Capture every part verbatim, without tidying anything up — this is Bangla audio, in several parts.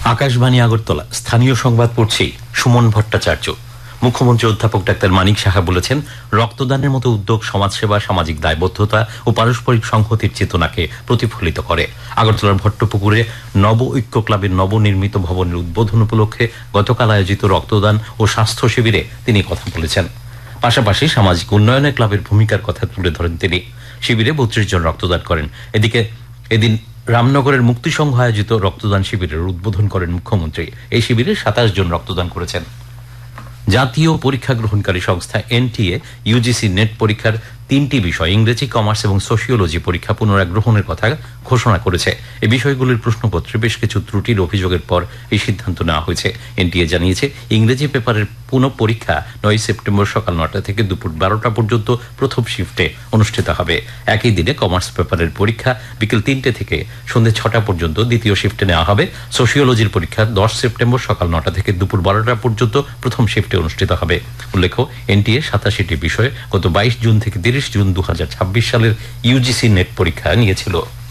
আকাশবাণী আগরতলা স্থানীয় সংবাদ পড়ছি সুমন ভট্টাচার্য। মুখ্যমন্ত্রী অধ্যাপক ডাক্তার মানিক সাহা বলেছেন, রক্তদানের মতো উদ্যোগ সমাজসেবা, সামাজিক দায়বদ্ধতা ও পারস্পরিক সংহতির চেতনাকে প্রতিফলিত করে। আগরতলার ভট্টপুকুরে নব ঐক্য ক্লাবের নবনির্মিত ভবনের উদ্বোধন উপলক্ষে গতকাল আয়োজিত রক্তদান ও স্বাস্থ্য শিবিরে তিনি কথা বলেছেন। পাশাপাশি সামাজিক উন্নয়নে ক্লাবের ভূমিকার কথা তুলে ধরেন তিনি। শিবিরে বত্রিশ জন রক্তদান করেন। এদিকে এদিন রামনগরের মুক্তিসংঘ আয়োজিত রক্তদান শিবিরের উদ্বোধন করেন মুখ্যমন্ত্রী। এই শিবিরে সাতাশ জন রক্তদান করেছেন। জাতীয় পরীক্ষা গ্রহণকারী সংস্থা এনটিএ ইউজিসি নেট পরীক্ষার তিনটি বিষয় ইংরেজি, কমার্স এবং সোশিওলজি পরীক্ষা পুনরায় গ্রহণের কথা ঘোষণা করেছে। এই বিষয়গুলির প্রশ্নপত্রে বেশ কিছু ত্রুটির অভিযোগের পর এই সিদ্ধান্ত নেওয়া হয়েছে। এনটিএ জানিয়েছে, ইংরেজি পেপারের পুনঃ পরীক্ষা নয় সেপ্টেম্বর সকাল নটা থেকে দুপুর বারোটা পর্যন্ত প্রথম শিফটে অনুষ্ঠিত হবে। একই দিনে কমার্স পেপারের পরীক্ষা বিকেল তিনটে থেকে সন্ধ্যে ছটা পর্যন্ত দ্বিতীয় শিফটে নেওয়া হবে। সোশিওলজির পরীক্ষা দশ সেপ্টেম্বর সকাল নটা থেকে দুপুর বারোটা পর্যন্ত প্রথম শিফটে অনুষ্ঠিত হবে। উল্লেখ্য, এনটিএ সাতাশিটি বিষয়ে গত বাইশ জুন থেকে তিরিশ জুন দু হাজার ছাব্বিশ সালের ইউজিসি নেট পরীক্ষা নিয়েছিল।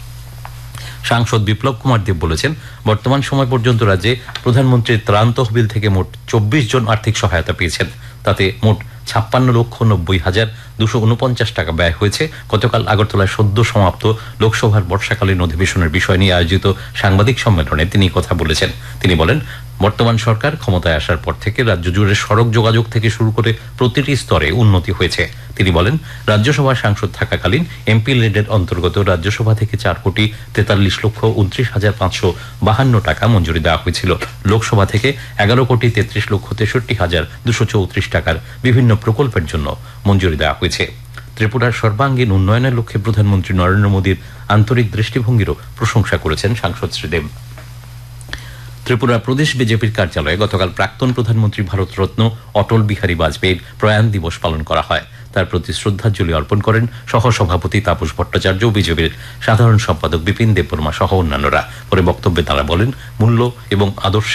সাংসদ বিপ্লব কুমার দেব বলেছেন, বর্তমান সময় পর্যন্ত রাজ্যে প্রধানমন্ত্রীর ত্রাণ তহবিল থেকে মোট চব্বিশ জন আর্থিক সহায়তা পেয়েছেন। তাতে মোট ছাপ্পান্ন লক্ষ নব্বই হাজার দুশো উনপঞ্চাশ টাকা ব্যয় হয়েছে। গতকাল আগরতলায় সদ্য সমাপ্ত লোকসভার বর্ষাকালীন অধিবেশনের বিষয় নিয়ে আয়োজিত সাংবাদিক সম্মেলনে তিনি কথা বলেছেন। তিনি বলেন, বর্তমান সরকার ক্ষমতায় আসার পর থেকে রাজ্য জুড়ে সড়ক যোগাযোগ থেকে শুরু করে প্রতিটি স্তরে উন্নতি হয়েছে। তিনি বলেন, রাজ্যসভার সাংসদ থাকাকালীন এমপি লেডের অন্তর্গত রাজ্যসভা থেকে চার কোটি তেতাল্লিশ লক্ষ উনত্রিশ হাজার পাঁচশো বাহান্ন টাকা মঞ্জুরি দেওয়া হয়েছিল। লোকসভা থেকে এগারো কোটি তেত্রিশ লক্ষ তেষট্টি হাজার দুশো চৌত্রিশ টাকার বিভিন্ন প্রকল্পের জন্য মঞ্জুরি দেওয়া হয়েছে। ত্রিপুরার সর্বাঙ্গীন উন্নয়নের লক্ষ্যে প্রধানমন্ত্রী নরেন্দ্র মোদীর আন্তরিক দৃষ্টিভঙ্গিরও প্রশংসা করেছেন সাংসদ শ্রীদেব। ত্রিপুরা প্রদেশ বিজেপির কার্যালয়ে গতকাল প্রাক্তন প্রধানমন্ত্রী ভারতরত্ন অটল বিহারী বাজপেয়ীর প্রয়াণ দিবস পালন করা হয়। তার প্রতি শ্রদ্ধাঞ্জলি অর্পণ করেন সহসভাপতি তাপস ভট্টাচার্য, বিজেপির সাধারণ সম্পাদক বিপিন দেববর্মা সহ অন্যান্যরা। পরে বক্তব্যে তারা বলেন, মূল্য এবং আদর্শ